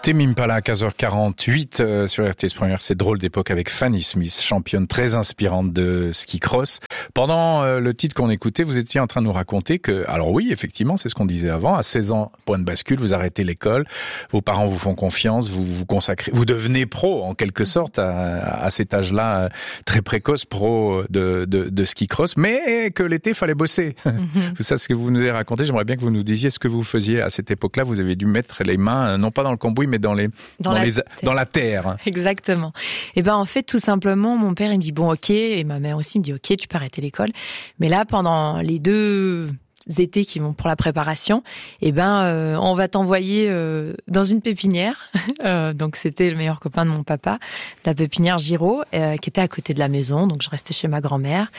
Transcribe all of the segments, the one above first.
Tame Impala à 15h48 sur RTS Première, c'est Drôle d'époque avec Fanny Smith, championne très inspirante de ski cross. Pendant le titre qu'on écoutait, vous étiez en train de nous raconter que, alors oui, effectivement, c'est ce qu'on disait avant, à 16 ans, point de bascule, vous arrêtez l'école, vos parents vous font confiance, vous vous consacrez, vous devenez pro en quelque sorte à cet âge-là, très précoce, pro de ski cross, mais que l'été, fallait bosser. C'est ça ce que vous nous avez raconté. J'aimerais bien que vous nous disiez ce que vous faisiez à cette époque-là. Vous avez dû mettre les mains, non pas dans le cambouis, mais dans la terre. Exactement. Et ben en fait tout simplement mon père il me dit bon ok et ma mère aussi me dit ok tu peux arrêter l'école. Mais là pendant les 2 étés qui vont pour la préparation, on va t'envoyer dans une pépinière. Donc c'était le meilleur copain de mon papa, la pépinière Giraud, qui était à côté de la maison. Donc je restais chez ma grand-mère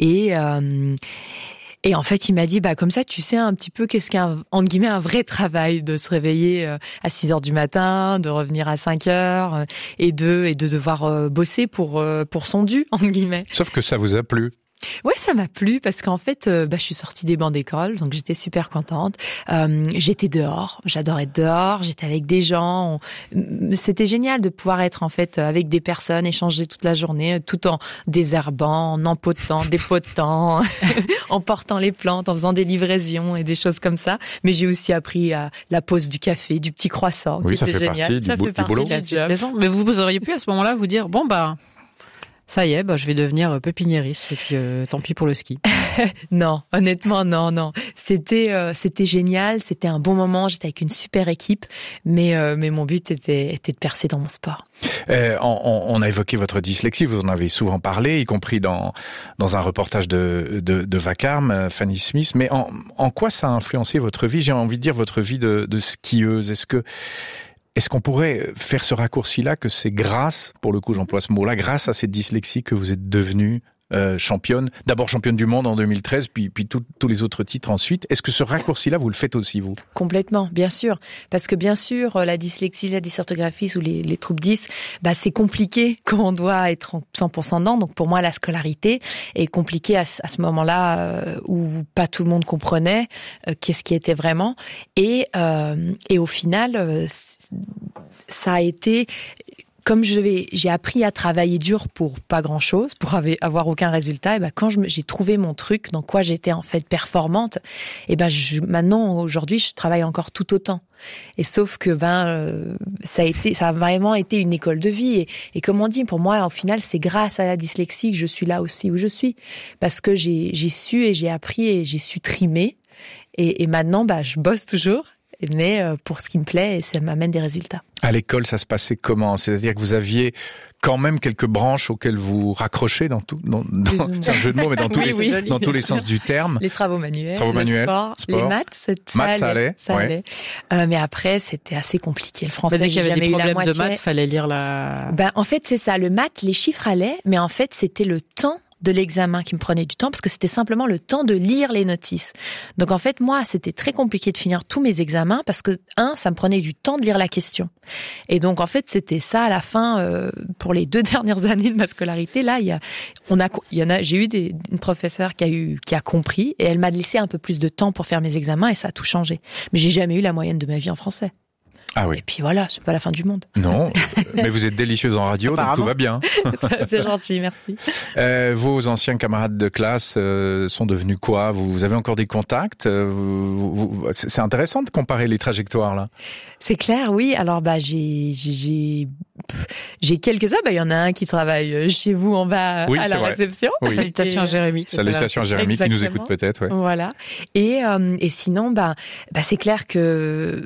et en fait, il m'a dit, comme ça, tu sais un petit peu qu'est-ce qu'un, entre guillemets, un vrai travail de se réveiller à 6 heures du matin, de revenir à 5 heures et de devoir bosser pour son dû, entre guillemets. Sauf que ça vous a plu. Ouais, ça m'a plu parce qu'en fait, je suis sortie des bancs d'école, donc j'étais super contente. J'étais dehors, j'adorais être dehors, j'étais avec des gens. C'était génial de pouvoir être en fait avec des personnes, échanger toute la journée, tout en désherbant, en empotant, dépotant, en portant les plantes, en faisant des livraisons et des choses comme ça. Mais j'ai aussi appris à la pause du café, du petit croissant, oui, qui était génial. Ça fait partie du boulot. Mais vous auriez pu à ce moment-là vous dire ça y est, je vais devenir pépiniériste et puis tant pis pour le ski. Non, honnêtement, non. C'était génial, c'était un bon moment, j'étais avec une super équipe, mais mon but était de percer dans mon sport. On a évoqué votre dyslexie, vous en avez souvent parlé, y compris dans un reportage de Vacarme, Fanny Smith. Mais en quoi ça a influencé votre vie? J'ai envie de dire votre vie de skieuse. Est-ce qu'on pourrait faire ce raccourci-là que c'est grâce, pour le coup j'emploie ce mot-là, grâce à cette dyslexie que vous êtes devenue championne, d'abord championne du monde en 2013, puis tous les autres titres ensuite. Est-ce que ce raccourci-là, vous le faites aussi, vous? Complètement, bien sûr. Parce que bien sûr, la dyslexie, la dysorthographie ou les troubles 10, c'est compliqué quand on doit être 100% dedans. Donc pour moi, la scolarité est compliquée à ce moment-là où pas tout le monde comprenait qu'est-ce qui était vraiment. Et au final, ça a été... Comme j'ai appris à travailler dur pour pas grand-chose, pour avoir aucun résultat, et quand j'ai trouvé mon truc, dans quoi j'étais en fait performante, maintenant aujourd'hui je travaille encore tout autant. Et sauf que ça a vraiment été une école de vie et comme on dit, pour moi au final c'est grâce à la dyslexie que je suis là aussi où je suis, parce que j'ai su et j'ai appris et j'ai su trimer et maintenant je bosse toujours. Mais pour ce qui me plaît, et ça m'amène des résultats. À l'école, ça se passait comment? C'est-à-dire que vous aviez quand même quelques branches auxquelles vous raccrochez c'est un jeu de mots, mais dans tous les sens du terme. Les travaux manuels, le sport, les maths, ça allait. Mais après, c'était assez compliqué. Le français, dès qu'il y avait des problèmes de maths, fallait lire la... En fait, c'est ça. Le maths, les chiffres allaient, mais en fait, c'était le temps de l'examen qui me prenait du temps parce que c'était simplement le temps de lire les notices. Donc en fait, moi, c'était très compliqué de finir tous mes examens parce que ça me prenait du temps de lire la question. Et donc en fait, c'était ça à la fin pour les 2 dernières années de ma scolarité. Là, j'ai eu une professeure qui a compris et elle m'a laissé un peu plus de temps pour faire mes examens et ça a tout changé. Mais j'ai jamais eu la moyenne de ma vie en français. Ah oui. Et puis voilà, c'est pas la fin du monde. Non, mais vous êtes délicieuse en radio, donc tout va bien. C'est gentil, merci. Vos anciens camarades de classe sont devenus quoi? Vous avez encore des contacts? C'est intéressant de comparer les trajectoires là. C'est clair, oui. Alors j'ai quelques-uns. Il y en a un qui travaille chez vous en bas à la réception. Oui. Salutations à Jérémy. Salutations à Jérémy qui nous écoute peut-être. Ouais. Voilà. Et sinon, c'est clair que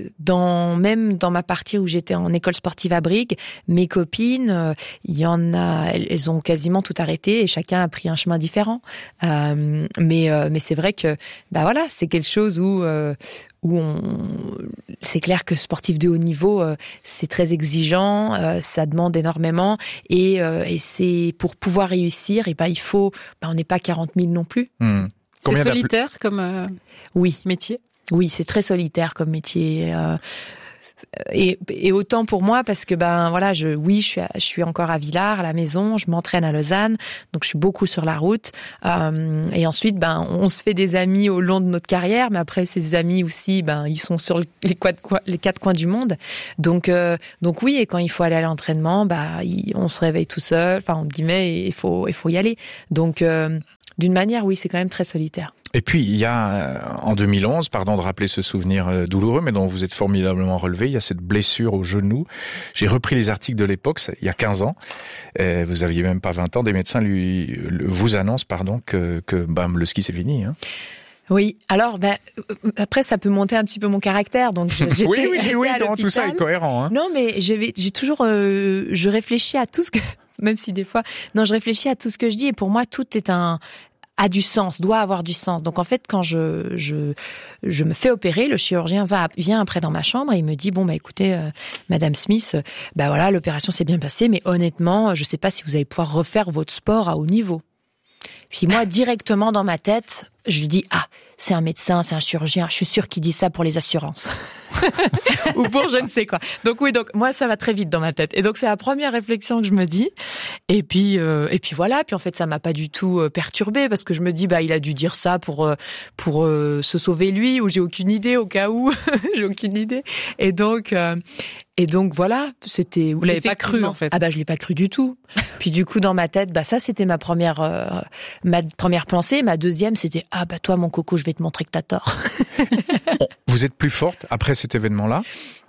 même dans ma partie où j'étais en école sportive à Brigue, mes copines, il y en a, elles ont quasiment tout arrêté et chacun a pris un chemin différent. Mais c'est vrai que c'est quelque chose où c'est clair que sportif de haut niveau, c'est très exigeant, ça demande énormément et c'est pour pouvoir réussir, il faut, on n'est pas 40 000 non plus. C'est solitaire comme oui. métier. Oui, c'est très solitaire comme métier. et autant pour moi parce que voilà, je suis encore à Villars à la maison, je m'entraîne à Lausanne, donc je suis beaucoup sur la route. Et ensuite, on se fait des amis au long de notre carrière, mais après ces amis aussi, ils sont sur les quatre coins du monde. Donc oui, et quand il faut aller à l'entraînement, on se réveille tout seul. Enfin, on dit mais il faut y aller. Donc d'une manière, oui, c'est quand même très solitaire. Et puis, il y a, en 2011, pardon de rappeler ce souvenir douloureux, mais dont vous êtes formidablement relevé, il y a cette blessure au genou. J'ai repris les articles de l'époque, il y a 15 ans. Vous aviez même pas 20 ans. Des médecins vous annoncent, que le ski, c'est fini, hein. Oui, alors après ça peut monter un petit peu mon caractère, donc oui, donc tout ça est cohérent, hein. Non, mais j'ai toujours je réfléchis à tout ce que même si des fois je réfléchis à tout ce que je dis et pour moi tout a du sens, doit avoir du sens. Donc en fait quand je me fais opérer, le chirurgien vient après dans ma chambre et il me dit écoutez Madame Smith, voilà, l'opération s'est bien passée mais honnêtement, je sais pas si vous allez pouvoir refaire votre sport à haut niveau. Puis moi, directement dans ma tête, je lui dis c'est un médecin, c'est un chirurgien, je suis sûre qu'il dit ça pour les assurances. Ou pour je ne sais quoi. Donc moi ça va très vite dans ma tête. Et donc c'est la première réflexion que je me dis. Et puis voilà, puis en fait ça m'a pas du tout perturbée parce que je me dis il a dû dire ça pour se sauver lui ou j'ai aucune idée au cas où, j'ai aucune idée. Et donc voilà, c'était. Vous l'avez pas cru en fait. Je l'ai pas cru du tout. Puis du coup dans ma tête, ça c'était ma première pensée. Ma deuxième c'était toi mon coco, je vais te montrer que t'as tort. Vous êtes plus forte après cet événement-là?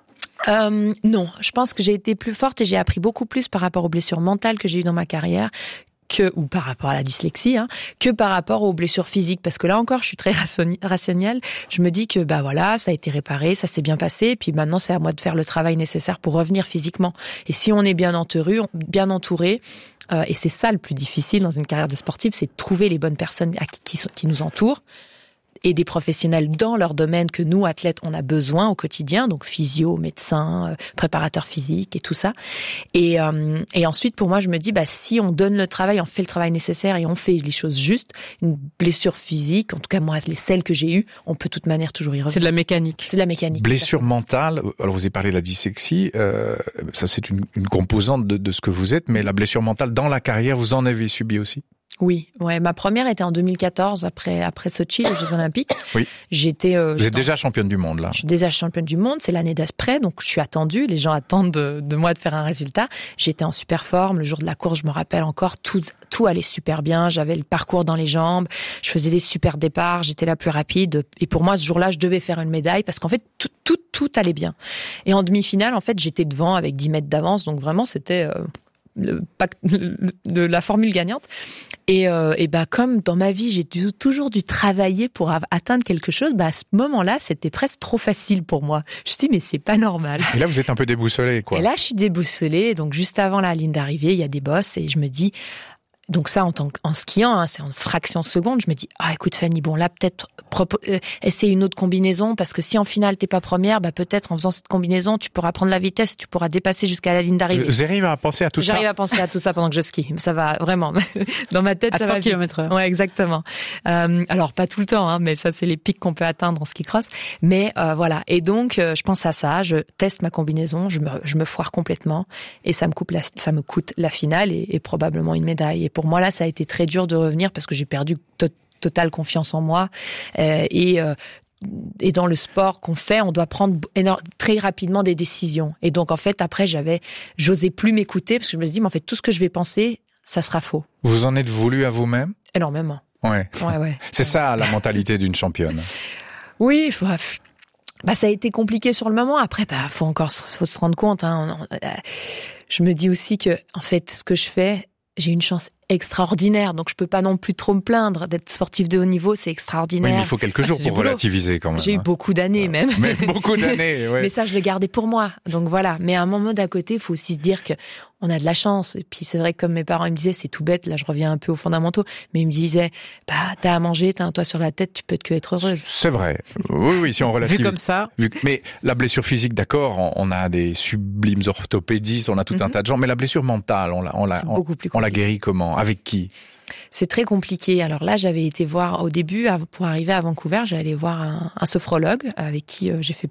Non, je pense que j'ai été plus forte et j'ai appris beaucoup plus par rapport aux blessures mentales que j'ai eues dans ma carrière. Ou par rapport à la dyslexie, que par rapport aux blessures physiques. Parce que là encore, je suis très rationnelle. Je me dis que, voilà, ça a été réparé, ça s'est bien passé. Et puis maintenant, c'est à moi de faire le travail nécessaire pour revenir physiquement. Et si on est bien entouré, et c'est ça le plus difficile dans une carrière de sportive, c'est de trouver les bonnes personnes qui nous entourent. Et des professionnels dans leur domaine que nous, athlètes, on a besoin au quotidien, donc physio, médecin, préparateur physique et tout ça. Et ensuite, pour moi, je me dis, si on donne le travail, on fait le travail nécessaire et on fait les choses justes, une blessure physique, en tout cas moi, celles que j'ai eues, on peut de toute manière toujours y revenir. C'est de la mécanique. C'est de la mécanique. Blessure mentale, alors vous avez parlé de la dyslexie, ça c'est une composante de ce que vous êtes, mais la blessure mentale dans la carrière, vous en avez subi aussi? Oui, ma première était en 2014 après Sochi, les Jeux Olympiques. Oui. Vous êtes déjà championne du monde là. Je suis déjà championne du monde, c'est l'année d'après, donc je suis attendue, les gens attendent de moi de faire un résultat. J'étais en super forme, le jour de la course, je me rappelle encore, tout allait super bien, j'avais le parcours dans les jambes, je faisais des super départs, j'étais la plus rapide et pour moi ce jour-là, je devais faire une médaille parce qu'en fait tout allait bien. Et en demi-finale, en fait, j'étais devant avec 10 mètres d'avance, donc vraiment c'était de la formule gagnante. Et comme dans ma vie, j'ai toujours dû travailler pour atteindre quelque chose, à ce moment-là, c'était presque trop facile pour moi. Je me suis dit, mais c'est pas normal. Et là, vous êtes un peu déboussolée, quoi. Et là, je suis déboussolée. Donc, juste avant la ligne d'arrivée, il y a des bosses et je me dis, donc ça, en skiant, c'est en fraction de seconde, je me dis, écoute Fanny, là, peut-être essayer une autre combinaison, parce que si en finale t'es pas première, peut-être en faisant cette combinaison, tu pourras prendre la vitesse, tu pourras dépasser jusqu'à la ligne d'arrivée. Vous arrivez à penser à tout ça? J'arrive à penser à tout ça pendant que je skie. Ça va vraiment. Dans ma tête, ça va. À 100 km/h. Ouais, exactement. Alors, pas tout le temps, mais ça, c'est les pics qu'on peut atteindre en ski cross. Mais, voilà. Et donc, je pense à ça, je teste ma combinaison, je me foire complètement, et ça me coûte la finale et probablement une médaille. Et pour moi, là, ça a été très dur de revenir parce que j'ai perdu totale confiance en moi. Et dans le sport qu'on fait, on doit prendre très rapidement des décisions. Et donc, en fait, après, j'osais plus m'écouter parce que je me dis, mais en fait, tout ce que je vais penser, ça sera faux. Vous en êtes voulu à vous-même? Énormément. Ouais. C'est ça, la mentalité d'une championne. Oui, ça a été compliqué sur le moment. Après, faut se rendre compte, je me dis aussi que, en fait, ce que je fais, j'ai une chance extraordinaire, donc je peux pas non plus trop me plaindre d'être sportif de haut niveau, c'est extraordinaire. Oui, mais il faut quelques jours pour relativiser quand même. J'ai eu beaucoup d'années même. Mais beaucoup d'années, ouais. Mais ça, je le gardais pour moi. Donc voilà. Mais à un moment d'à côté, il faut aussi se dire que on a de la chance. Et puis c'est vrai que comme mes parents ils me disaient, c'est tout bête, là je reviens un peu aux fondamentaux, mais ils me disaient, t'as à manger, t'as un toit sur la tête, tu peux que être heureuse. C'est vrai. Oui, si on relativise. Vu comme ça. Mais la blessure physique, d'accord, on a des sublimes orthopédistes, on a tout un tas de gens, mais la blessure mentale, on la guérit comment? Avec qui? C'est très compliqué. Alors là, j'avais été voir au début, pour arriver à Vancouver, j'allais voir un sophrologue avec qui j'ai fait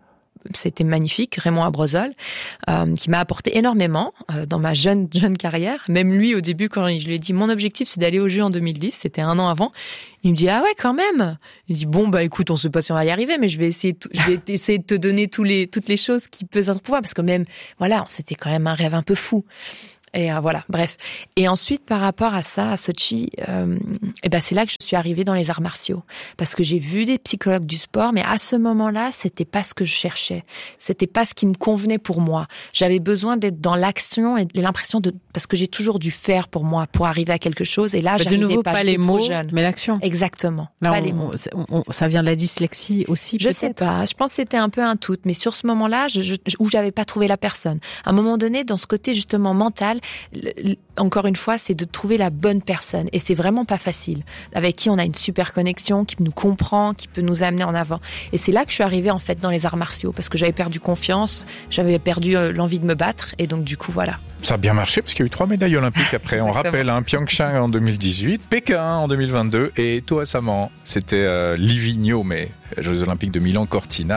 c'était magnifique, Raymond Abrezol, qui m'a apporté énormément dans ma jeune carrière. Même lui, au début, quand je lui ai dit mon objectif, c'est d'aller aux Jeux en 2010, c'était un an avant. Il me dit ah ouais quand même. Il dit bon bah écoute, on sait pas si on va y arriver, mais je vais essayer de te donner toutes les choses qui pesent en ton pouvoir, parce que même voilà, c'était quand même un rêve un peu fou. Et voilà, bref. Et ensuite, par rapport à ça, à Sochi, c'est là que je suis arrivée dans les arts martiaux, parce que j'ai vu des psychologues du sport, mais à ce moment-là, c'était pas ce que je cherchais. C'était pas ce qui me convenait pour moi. J'avais besoin d'être dans l'action et l'impression parce que j'ai toujours dû faire pour moi, pour arriver à quelque chose. Et là, j'arrivais de nouveau, pas les mots, jeune. mais l'action. Exactement. Là, pas les mots. Ça vient de la dyslexie aussi. Je sais pas. Je pense que c'était un peu un tout. Mais sur ce moment-là, où j'avais pas trouvé la personne. À un moment donné, dans ce côté justement mental, encore une fois, c'est de trouver la bonne personne. Et c'est vraiment pas facile. Avec qui on a une super connexion, qui nous comprend, qui peut nous amener en avant. Et c'est là que je suis arrivée, en fait, dans les arts martiaux. Parce que j'avais perdu confiance, j'avais perdu l'envie de me battre. Et donc, du coup, voilà. Ça a bien marché parce qu'il y a eu 3 médailles olympiques après. On rappelle, Pyeongchang en 2018, Pékin en 2022 et tout récemment, c'était Livigno, mais Jeux Olympiques de Milan Cortina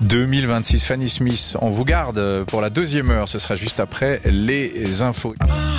2026. Fanny Smith, on vous garde pour la 2e heure. Ce sera juste après les infos.